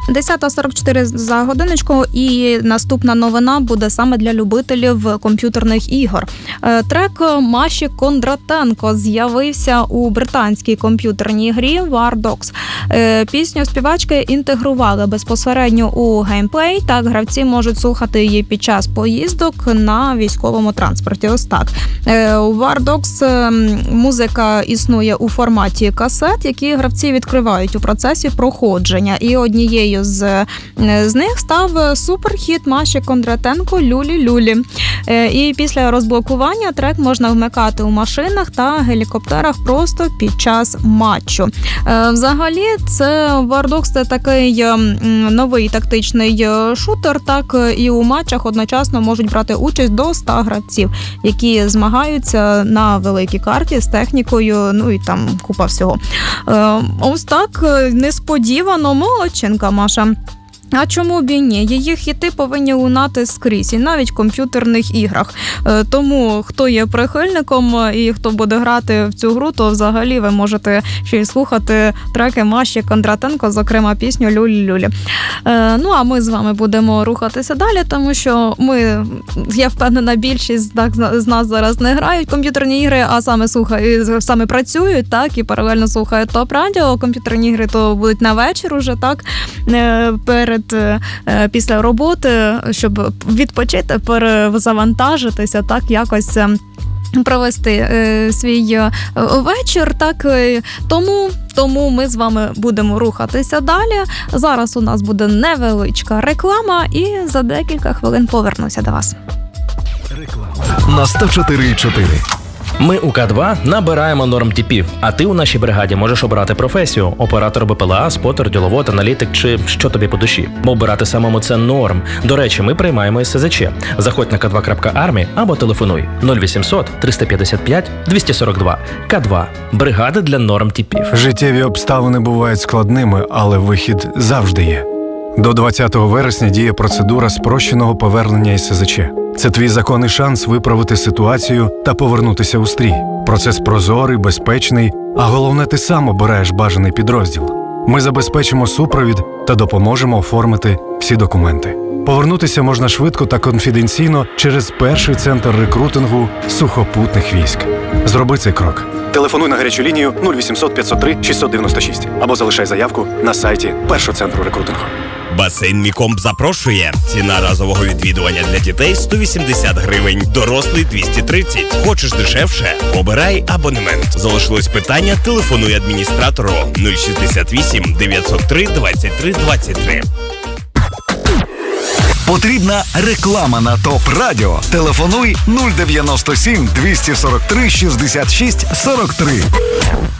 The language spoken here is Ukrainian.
10:44 за годиночку, і наступна новина буде саме для любителів комп'ютерних ігор. Трек Маші Кондратенко з'явився у британській комп'ютерній грі War Dogs. Пісню співачки інтегрували безпосередньо у геймплей, так гравці можуть слухати її під час поїздок на військовому транспорті. Ось так. У War Dogs музика існує у форматі касет, які гравці відкривають у процесі проходження. І однією з них став суперхіт Маші Кондратенко «Люлі-люлі». І після розблокування трек можна вмикати у машинах та гелікоптерах просто під час матчу. Взагалі, це War Dogs – це такий новий тактичний шутер, так і у матчах одночасно можуть брати участь до 100 гравців, які змагаються на великій карті з технікою, ну і там купа всього. Ось так, несподівано, молодчинка Маша. А чому б і ні? Її хіти повинні лунати скрізь, і навіть в комп'ютерних іграх. Тому, хто є прихильником і хто буде грати в цю гру, то взагалі ви можете ще й слухати треки Маші Кондратенко, зокрема пісню «Люлі-люлі». Ну, а ми з вами будемо рухатися далі, тому що я впевнена, більшість з нас зараз не грають в комп'ютерні ігри, а саме працюють, так, і паралельно слухають топ-радіо. Комп'ютерні ігри то будуть на вечір уже, так, після роботи, щоб відпочити, перезавантажитися, так, якось провести свій вечір, так, тому ми з вами будемо рухатися далі. Зараз у нас буде невеличка реклама, і за декілька хвилин повернуся до вас. Реклама на 104,4. Ми у К2 набираємо нормтіпів, а ти у нашій бригаді можеш обрати професію – оператор БПЛА, спотер, діловод, аналітик чи що тобі по душі. Бо обирати самому – це норм. До речі, ми приймаємо СЗЧ. Заходь на k2.army або телефонуй 0800 355 242. К2 – бригада для нормтіпів. Життєві обставини бувають складними, але вихід завжди є. До 20 вересня діє процедура спрощеного повернення СЗЧ. Це твій законний шанс виправити ситуацію та повернутися у стрій. Процес прозорий, безпечний, а головне, ти сам обираєш бажаний підрозділ. Ми забезпечимо супровід та допоможемо оформити всі документи. Повернутися можна швидко та конфіденційно через перший центр рекрутингу сухопутних військ. Зроби цей крок. Телефонуй на гарячу лінію 0800 503 696 або залишай заявку на сайті першого центру рекрутингу. Басейн Мікомб запрошує. Ціна разового відвідування для дітей 180 гривень, дорослий 230. Хочеш дешевше? Обирай абонемент. Залишилось питання? Телефонуй адміністратору 068 903 23 23. Потрібна реклама на ТОП Радіо. Телефонуй 097 243 66 43.